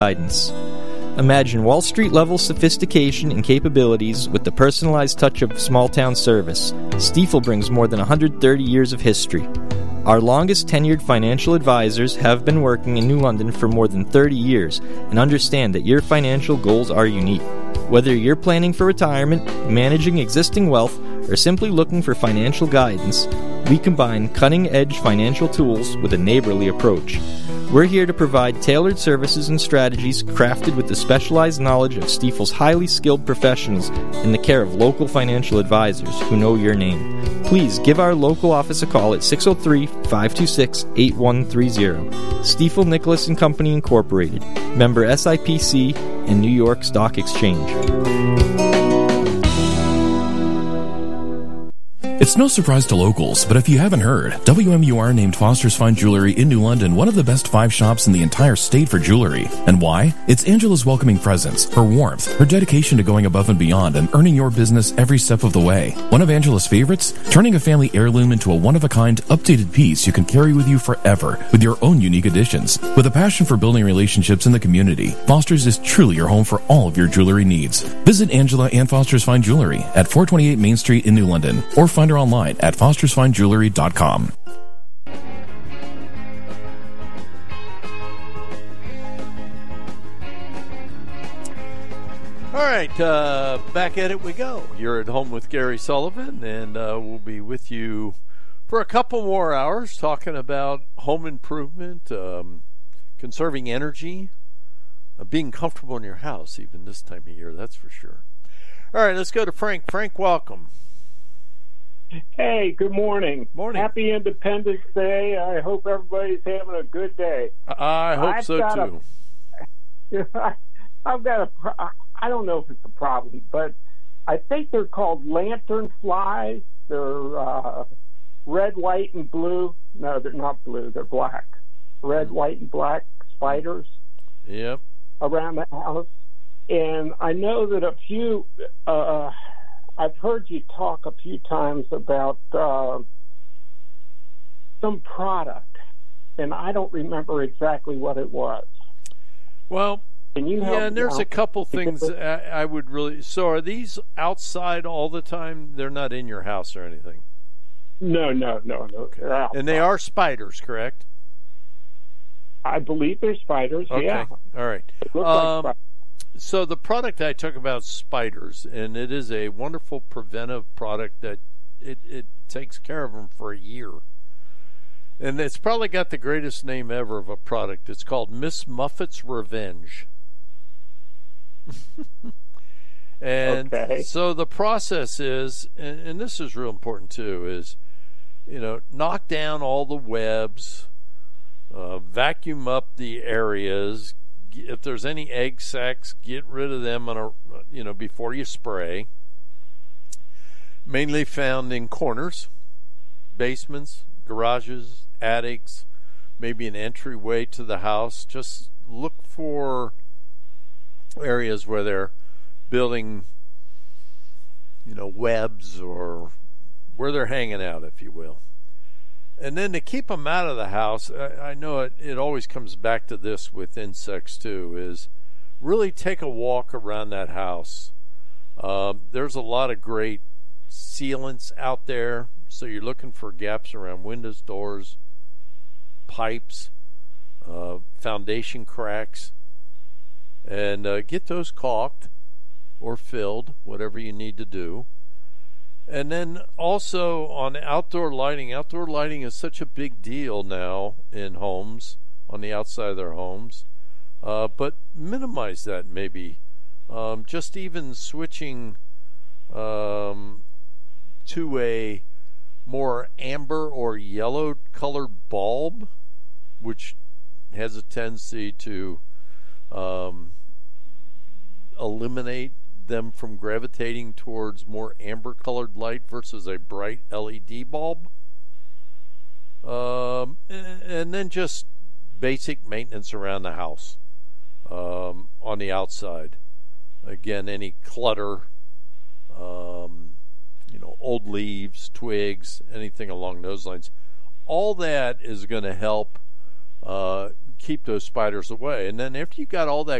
guidance. Imagine Wall Street-level sophistication and capabilities with the personalized touch of small-town service. Stifel brings more than 130 years of history. Our longest tenured financial advisors have been working in New London for more than 30 years and understand that your financial goals are unique. Whether you're planning for retirement, managing existing wealth, or simply looking for financial guidance, we combine cutting-edge financial tools with a neighborly approach. We're here to provide tailored services and strategies crafted with the specialized knowledge of Stifel's highly skilled professionals in the care of local financial advisors who know your name. Please give our local office a call at 603-526-8130. Stifel Nicholas & Company Incorporated, member SIPC and New York Stock Exchange. It's no surprise to locals, but if you haven't heard, WMUR named Foster's Fine Jewelry in New London one of the best 5 shops in the entire state for jewelry. And why? It's Angela's welcoming presence, her warmth, her dedication to going above and beyond and earning your business every step of the way. One of Angela's favorites? Turning a family heirloom into a one-of-a-kind, updated piece you can carry with you forever with your own unique additions. With a passion for building relationships in the community, Foster's is truly your home for all of your jewelry needs. Visit Angela and Foster's Fine Jewelry at 428 Main Street in New London, or find her online at fostersfinejewelry.com. All right, back at it we go. You're at home with Gary Sullivan, and we'll be with you for a couple more hours talking about home improvement, conserving energy, being comfortable in your house even this time of year, that's for sure. All right, let's go to Frank. Frank, welcome. Hey, good morning. Morning. Happy Independence Day. I hope everybody's having a good day. I hope so, too. I've got I don't know if it's a problem, but I think they're called lantern flies. They're red, white, and blue. No, they're not blue. They're black. Red, white, and black spiders. Yep. Around the house. And I know that a few... I've heard you talk a few times about some product, and I don't remember exactly what it was. Well, and there's a couple things I would really... So are these outside all the time? They're not in your house or anything? No. Okay. And they are spiders, correct? I believe they're spiders, okay. Yeah. All right. Look like spiders. So the product I talk about is spiders, and it is a wonderful preventive product that it takes care of them for a year. And it's probably got the greatest name ever of a product. It's called Miss Muffet's Revenge. And so the process is, and this is real important too, is, knock down all the webs, vacuum up the areas. If there's any egg sacs, get rid of them before you spray. Mainly found in corners, basements, garages, attics, maybe an entryway to the house. Just look for areas where they're building, webs or where they're hanging out, if you will. And then to keep them out of the house, I know it always comes back to this with insects too, is really take a walk around that house. There's a lot of great sealants out there, so you're looking for gaps around windows, doors, pipes, foundation cracks, and get those caulked or filled, whatever you need to do. And then also on outdoor lighting is such a big deal now in homes, on the outside of their homes. But minimize that maybe. Just even switching to a more amber or yellow colored bulb, which has a tendency to eliminate them from gravitating towards more amber colored light versus a bright LED bulb. And then just basic maintenance around the house, on the outside. Again, any clutter, old leaves, twigs, anything along those lines. All that is going to help keep those spiders away. And then after you got all that